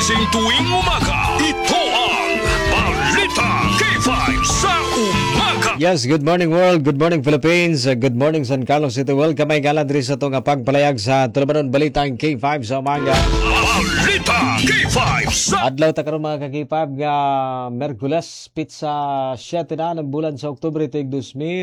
Gising tuwing umaga, ito ang Balita K5 sa umaga. Yes, good morning world, good morning Philippines, good morning San Carlos City. Welcome ay galan diri sa itong pagpalayag sa Tulabanon Balitang K5 sa umaga. Balita K5 sa Adlaw ta karon mga ka-K5 nga Merkules, pizza 7 na ng bulan sa Oktubre tig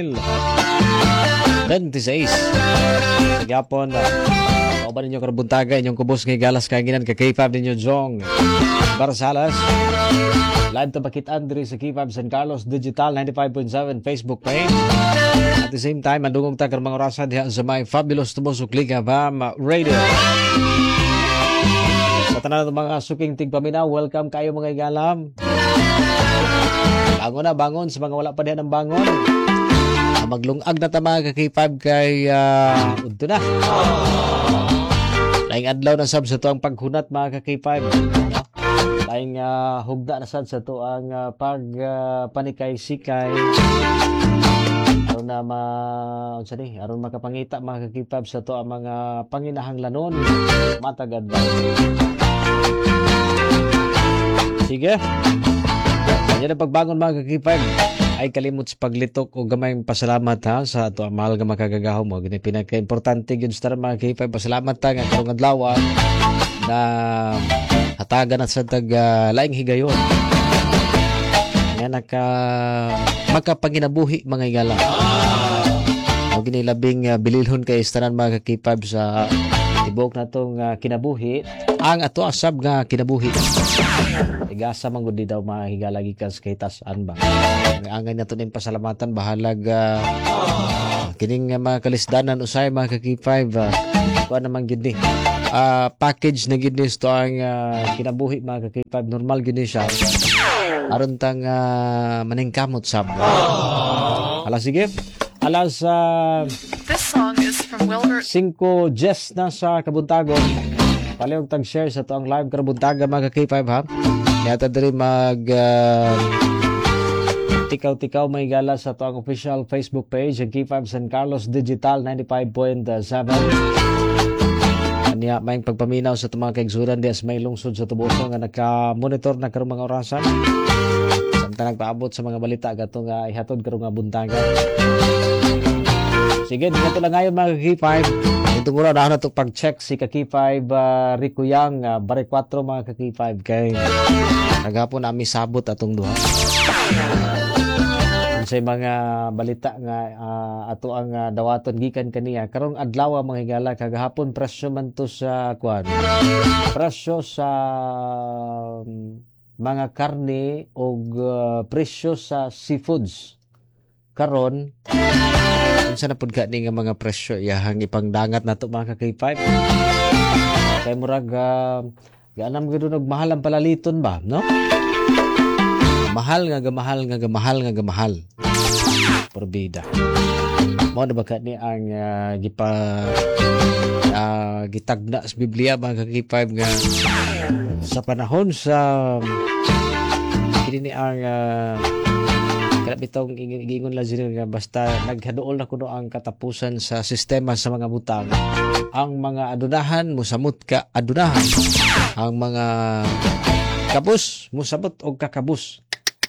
2026. Gapon o ba ninyo karbuntaga inyong kubos nga galas kaginan ka K5 ninyo Jong Barsalas. Live to pakitaan diri sa K5 San Carlos Digital 95.7 Facebook page. At the same time, andungong ta karong mga orasan diha sa may Fabulous Tumosok Liga Bam Radio. Sa tanan ng mga suking tigpaminaw, welcome kayo mga igalam. Bangon na, bangon sa mga wala pa diha ng bangon. Maglungag na ta mga ka-K5 kay udto na. Laing adlaw na sab sa to ang paghunat mga ka-K5. Laing hugda na sad sa to ang pagpanikay-sikay. Aron na aron makapangita mga ka-K5 sa to ang mga panginahanglanon matagad ba. Sige. Yan ang pagbangon mga ka-K5. Ay kalimot sa paglitok o gamayng pasalamat ha sa ato ang mahal nga makagagaho mo. Gini pinaka-importante yun sa mga K5. Pasalamat ta nga karong adlaw na hatagan at sa laing higayon. Nga makapanginabuhi mga igala. O gini labing bililhon kay istanan mga K5 sa tibok na itong kinabuhi. Ang ato asab nga kinabuhi. Igasa man gud daw mahigala gikas kay tasan ba. Angay nato ning pasalamatan bahalag kining mga kalisdanan usay mga ka-K5 kuan naman gid ni. Package na gid ni sto ang kinabuhi mga ka-K5 normal gid ni siya. Aron tang maningkamot sab. Ala sige. Alas This song is from Wilbur. 5 Jess na sa Kabuntagon. Palihog tag-share sa to ang live Kabuntaga mga ka-K5 ha. Kaya ta diri mag tikaw-tikaw may gala sa to ang official Facebook page ang K5 San Carlos Digital 95.7. Anya may pagpaminaw sa to mga kaigsuran dias may lungsod sa Tubuso nga naka-monitor na karong mga orasan. Samtang nagpaabot sa mga balita gatong ihatod karong nga buntaga. Sige, dito lang ngayon mga K5. Itong ura na ito pag-check si ka-K5 Rico Yang, bare 4 mga ka-K5 kay naghapon nami sabot atong duha. Sa mga balita nga ato ang dawaton gikan kaniya karong adlaw mga higala kagahapon presyo man to sa kuan. Presyo sa mga karne o presyo sa seafoods. Karon unsa na pud gani nga mga presyo iyahang ipangdangat nato mga ka-K5. Kay murag ganam gud og mahal ang palaliton ba, no? Mahal nga gamahal. Porbida. Mo na ba ni ang gitagna sa Biblia mga ka-K5 nga sa panahon sa kini ang kaya bitong giingon lang sila nga basta naghaduol na kuno ang katapusan sa sistema sa mga butang. Ang mga adunahan, musamot ka adunahan. Ang mga kabus, musabot o kakabus.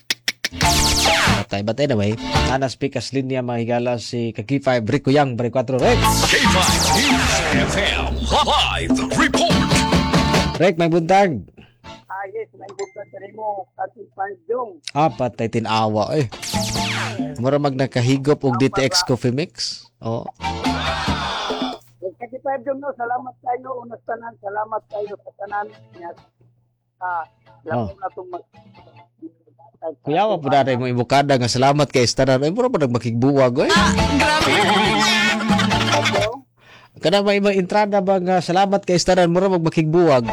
Batay na way. Anas pikas linya mahigala si ka-K5 Rico Yang, bare 4 Rex. K5 News FM Live Report. Rek, may buntag. Yes, may buntag rin mo. Kasi panjong. Patay tinawa eh. Mura mag nakahigop og DTX Coffee Mix. Oh. Kasi panjong no, salamat kayo. Unas tanan, salamat kayo sa tanan. Lahat na itong Kuya, po na mo ibukada nga salamat kay istanan. Ay, mura pa nagmakigbuwag eh. Kana may ibang entrada ba nga salamat kay istanan, mura magmakigbuwag.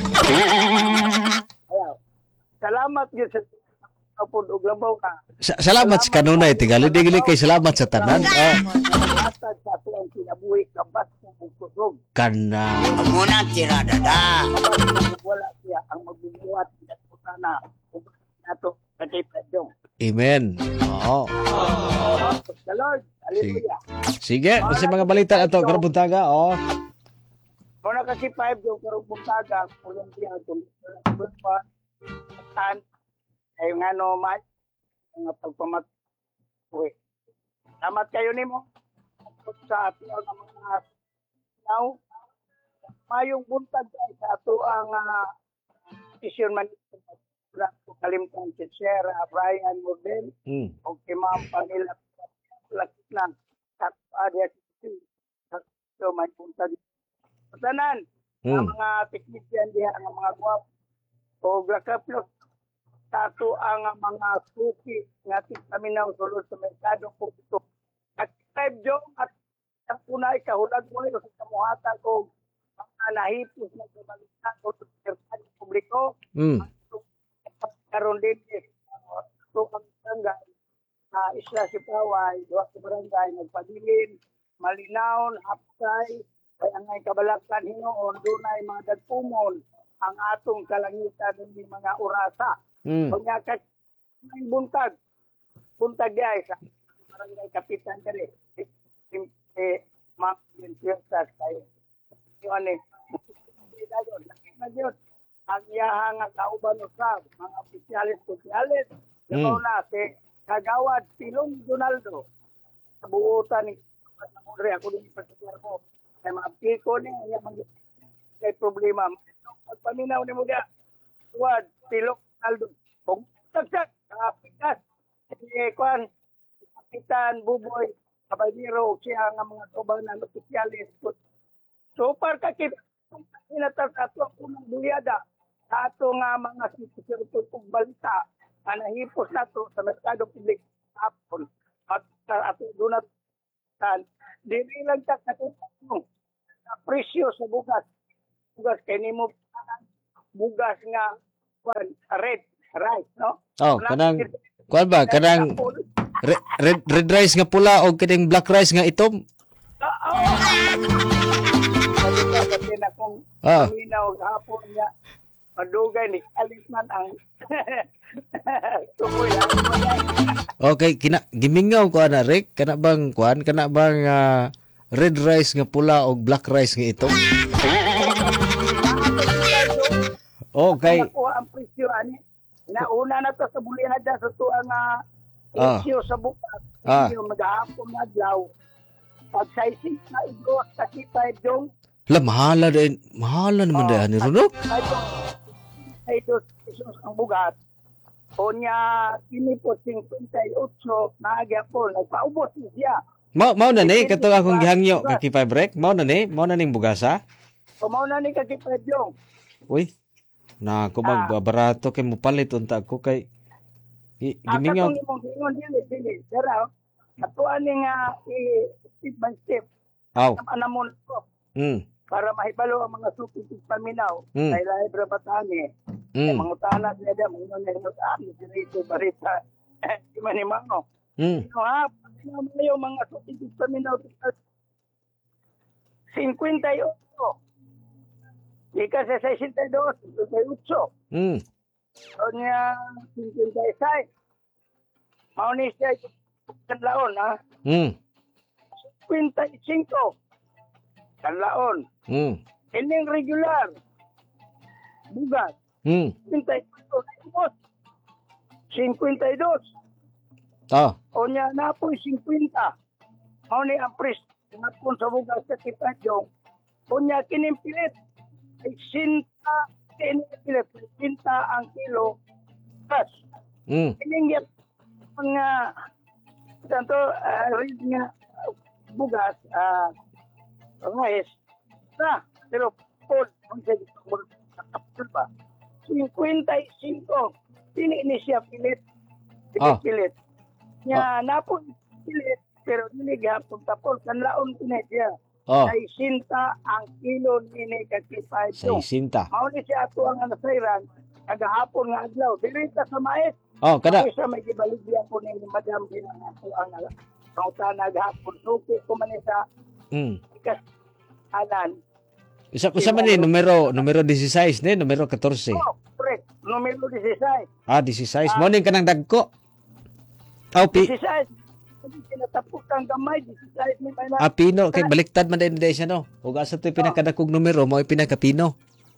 Salamat gyud sa kapod og labaw ka. Salamat sa kanunay tigali digili kay salamat sa tanan. Atag sa tuang kinabuhi ka bas ug kusog. Kana Muna tirada da. Wala siya ang magbubuhat sa sana nato kay Pedro. Amen. Oo. The Lord. Hallelujah. Sige, kasi mga balita ato karong buntaga, oh. Muna kasi 5 yung karong buntaga, pulang siya, tulad pa, tan, ay nga no, mga pagpamat, uwi. Salamat kayo ni mo sa ating mga now, mayong buntag ay sa ato ang isyon man kalimtan si Sir Brian Morden o kay Ma'am Pamela lakit na at adya so may buntag tanan ang mga technician diha ang mga guwap o grakaplos tato ang mga suki nga paminaw sulod sa merkado kung ito at 5 jong at ang unay kahulag mo sa kamuhata ko mga nahipos na kumalitan o sa publiko karon din ito ang barangay isla si Paway duwa sa barangay nagpabilin malinawon hapsay ay angay kabalakan hinoon dunay mga dagpumon ang atong kalangitan ng mga orasa kanya ka buntag diay sa barangay kapitan dere Ma'am Princess kay yun ang iyahang kauban usab mga opisyalis na si Kagawad Silong Donaldo sa buutan ni ako din ipagkakar ko kay maapil ko niya may problema pagpaminaw ni mo niya Kagawad Silong Donaldo kung tagsak kapitas kuan Kapitan Buboy Kabadiro siya nga mga kaubanan opisyalis so par kakip inatas ato ang buliyada sa ato nga mga sitwasyon kung balita na nahipos nato sa merkado publik hapon at sa ato dunat dili lang ta katulong sa presyo sa bugas kay nimo bugas nga red rice no kanang kuan ba kanang red rice nga pula o kining black rice nga itom kasi na kung paminaw hapon niya madugay ni Alisman ang tukoy lang. Okay, gimingaw ko ana Rick, kana bang red rice nga pula o black rice nga itom? Okay. Ako ang presyo ani. Nauna na to sa bulihada sa tuang presyo sa bukas. Yung magahapon na adlaw. Pag sizing na igos kasi 5 jong mahala naman dahil ni Runo. Ay dos pesos ang bugat. O niya, kini po 58 na agyapon. Nagpaubos niya. Mao na ni, kato akong gihangyo, kakipay break. Mao na ning bugasa. O mao na ni kakipay yung. Uy, na ako magbabarato kay mupalit unta ako kay gimingaw. At atong imong dili. Dara, atuan ni nga step by step. Anamon ko. Para mahibalo ang mga suki paminaw kay lahi brabatani kay mangutana niya da mga nilot dito barita di man imano yung mga suki paminaw 58 ika sa 62 58 niya 56 maunis siya kanlaon 55 kanlaon. Ining regular. Bugas. 52. O niya na po 50. O niya ang pres. Na po sa bugas sa kitadjong. O niya kinimpilit. Ay sinta. Kinimpilit. Sinta ang kilo. Plus. Ining yat. Mga tanto read nga bugas. Rice pero food ang kapsul ba 55 dili ni siya pilit niya napon pilit pero dili gapon tapol kanlaon kini siya ay sinta ang kilo ni kakipay so mao ni siya ato ang nasayran kagahapon nga adlaw dili ta sa mais kada isa may gibaligyan po ni madam din ato ang kautana gahapon suki ko man sa alan. Isa man ni numero 16 ni numero 14. Correct. Numero 16. 16. Mo ning kanang dagko. 16. kinatapos ang gamay, 16 ni may Ah, Pino. Kay baliktad man din siya, no? Huwag asa ito'y pinakadakog numero, mo pinaka-Pino.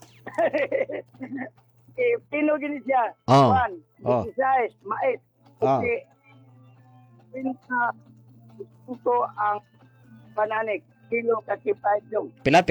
Pino gini siya. Oh. 1, Oh. 16, mais. Ah. Okay. Pinta ito ang pananik. Kilo katipay yung Pila?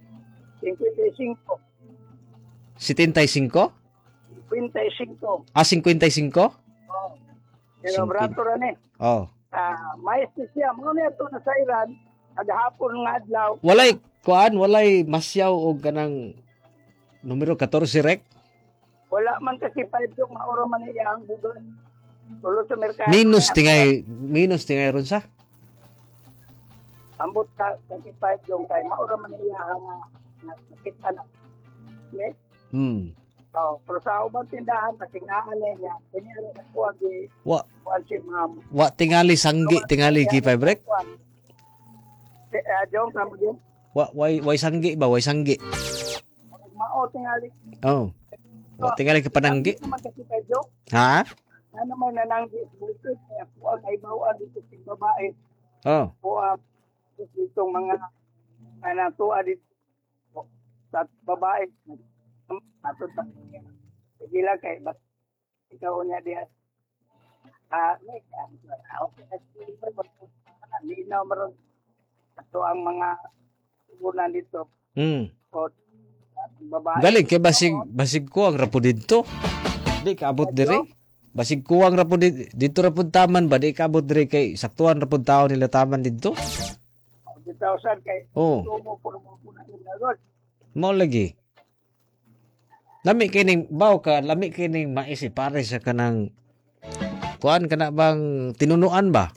55. 75? 55. Ah, 55? Oh. Pero brato rin eh. Oh. Mais siya. Mga ito na sa Iran. Naghapon nga adlaw. Walay masyaw o ganang numero 14 rek. Wala man kasi 5 yung maura man niya ang bugan. Tulo sa merkado. Minus tingay ron sa. Ambot ka kasi 5 yung kay maura man niya ang nakita na. Okay? Oh, pero sa ubang tindahan kasi naalay niya. Kanyari na kuha di Wa kuha si ma'am. tingali tingali G5 rek. Jong kamo din. Way sanggi ba? Way sanggi. Mao tingali. Oh. Wa tingali ka pananggi. Naman kasi 5 yung. Ha? Ano man nananggi bukod kaya kuha ay bawaan dito sa babae. Oh. Kuha dito mga tuwa dito sa babae. Atod pa. Sige lang kay bak ikaw niya diya. May linaw maron ito ang mga tubunan dito. O babae. Galing kay basig ko ang rapo dito. Di kaabot diri. Basig ko ang rapo dito rapod taman ba di kaabot diri kay saktuan rapod taon nila taman dito. 2,000 kay Oh. tumo po na nagod. Mao lagi. Lami kining maisi pare sa kanang kuan kana bang tinunuan ba?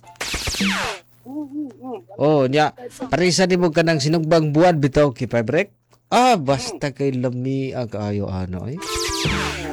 Oh, nya parisa nimo kanang sinugbang buwan bitaw ki Pabrek. Ah, basta kay lami ang kaayo ano eh.